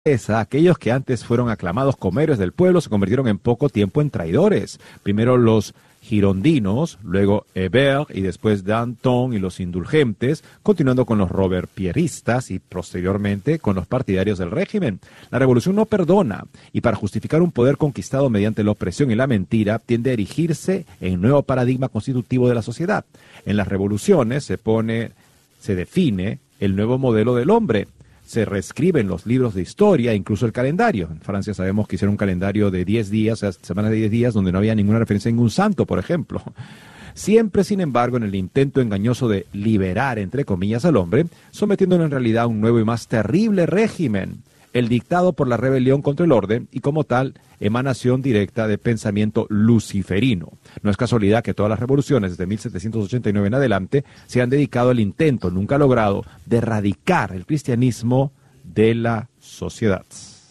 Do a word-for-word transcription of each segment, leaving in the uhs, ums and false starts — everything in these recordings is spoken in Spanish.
Aquellos que antes fueron aclamados como héroes del pueblo se convirtieron en poco tiempo en traidores. Primero los girondinos, luego Hébert y después Danton y los indulgentes, continuando con los robespierristas y posteriormente con los partidarios del régimen. La revolución no perdona y para justificar un poder conquistado mediante la opresión y la mentira tiende a erigirse en un nuevo paradigma constitutivo de la sociedad. En las revoluciones se pone, se define el nuevo modelo del hombre. Se reescriben los libros de historia, incluso el calendario. En Francia sabemos que hicieron un calendario de diez días, o sea, semanas de diez días, donde no había ninguna referencia a ningún santo, por ejemplo. Siempre, sin embargo, en el intento engañoso de liberar, entre comillas, al hombre, sometiéndolo en realidad a un nuevo y más terrible régimen, el dictado por la rebelión contra el orden y, como tal, emanación directa de pensamiento luciferino. No es casualidad que todas las revoluciones desde mil setecientos ochenta y nueve en adelante se han dedicado al intento, nunca logrado, de erradicar el cristianismo de la sociedad.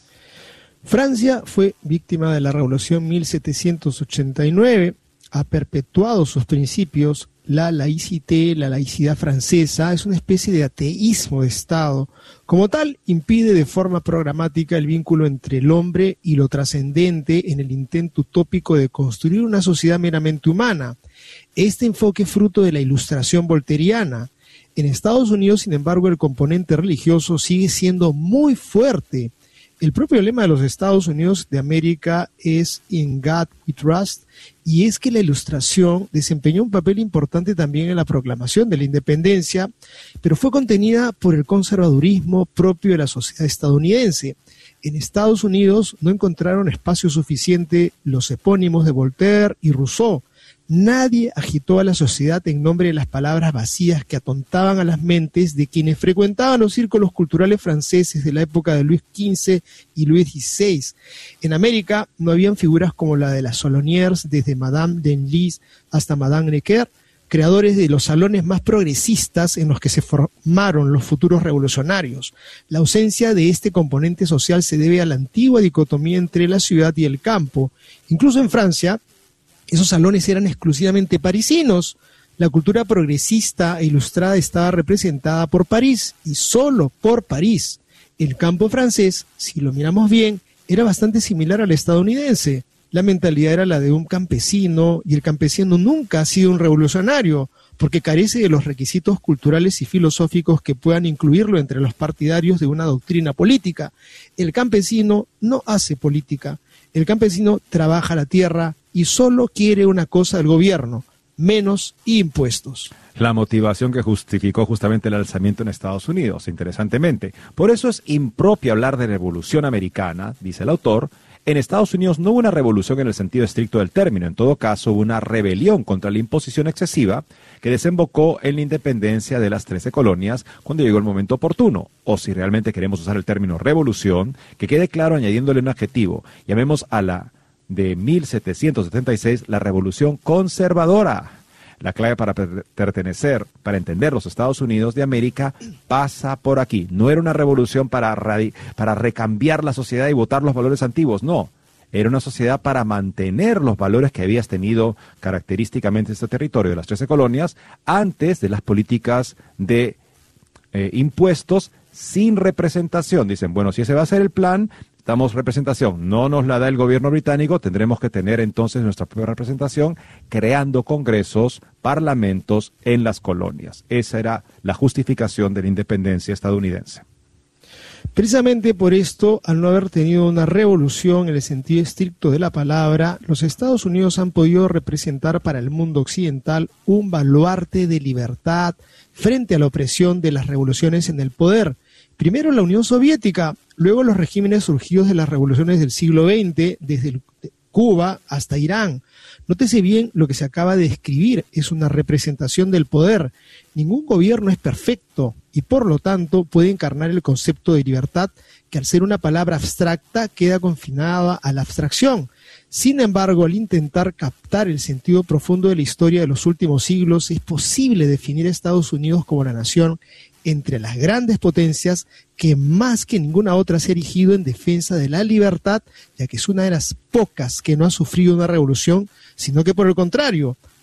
Francia fue víctima de la Revolución mil setecientos ochenta y nueve, ha perpetuado sus principios. La laïcité, la laicidad francesa, es una especie de ateísmo de Estado. Como tal, impide de forma programática el vínculo entre el hombre y lo trascendente en el intento utópico de construir una sociedad meramente humana. Este enfoque es fruto de la ilustración volteriana. En Estados Unidos, sin embargo, el componente religioso sigue siendo muy fuerte. El propio lema de los Estados Unidos de América es In God We Trust, y es que la Ilustración desempeñó un papel importante también en la proclamación de la independencia, pero fue contenida por el conservadurismo propio de la sociedad estadounidense. En Estados Unidos no encontraron espacio suficiente los epónimos de Voltaire y Rousseau. Nadie agitó a la sociedad en nombre de las palabras vacías que atontaban a las mentes de quienes frecuentaban los círculos culturales franceses de la época de Luis quince y Luis dieciséis. En América no habían figuras como la de las Soloniers, desde Madame Denlis hasta Madame Necker, creadores de los salones más progresistas en los que se formaron los futuros revolucionarios. La ausencia de este componente social se debe a la antigua dicotomía entre la ciudad y el campo. Incluso en Francia, esos salones eran exclusivamente parisinos. La cultura progresista e ilustrada estaba representada por París y solo por París. El campo francés, si lo miramos bien, era bastante similar al estadounidense. La mentalidad era la de un campesino y el campesino nunca ha sido un revolucionario porque carece de los requisitos culturales y filosóficos que puedan incluirlo entre los partidarios de una doctrina política. El campesino no hace política. El campesino trabaja la tierra y solo quiere una cosa del gobierno, menos impuestos. La motivación que justificó justamente el alzamiento en Estados Unidos, interesantemente. Por eso es impropio hablar de revolución americana, dice el autor. En Estados Unidos no hubo una revolución en el sentido estricto del término. En todo caso, hubo una rebelión contra la imposición excesiva que desembocó en la independencia de las trece colonias cuando llegó el momento oportuno. O si realmente queremos usar el término revolución, que quede claro añadiéndole un adjetivo. Llamemos a la de mil setecientos setenta y seis la revolución conservadora. La clave para pertenecer, para entender los Estados Unidos de América pasa por aquí. No era una revolución para, para recambiar la sociedad y votar los valores antiguos, no. Era una sociedad para mantener los valores que habías tenido característicamente en este territorio de las trece colonias antes de las políticas de eh, impuestos sin representación. Dicen, bueno, si ese va a ser el plan, damos representación, no nos la da el gobierno británico, tendremos que tener entonces nuestra propia representación creando congresos, parlamentos en las colonias. Esa era la justificación de la independencia estadounidense. Precisamente por esto, al no haber tenido una revolución en el sentido estricto de la palabra, los Estados Unidos han podido representar para el mundo occidental un baluarte de libertad frente a la opresión de las revoluciones en el poder. Primero la Unión Soviética, luego los regímenes surgidos de las revoluciones del siglo veinte, desde Cuba hasta Irán. Nótese bien lo que se acaba de describir, es una representación del poder. Ningún gobierno es perfecto y por lo tanto puede encarnar el concepto de libertad que al ser una palabra abstracta queda confinada a la abstracción. Sin embargo, al intentar captar el sentido profundo de la historia de los últimos siglos, es posible definir a Estados Unidos como la nación entre las grandes potencias que más que ninguna otra se ha erigido en defensa de la libertad, ya que es una de las pocas que no ha sufrido una revolución, sino que por el contrario,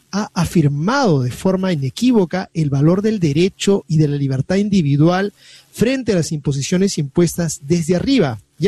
ha afirmado de forma inequívoca el valor del derecho y de la libertad individual frente a las imposiciones impuestas desde arriba.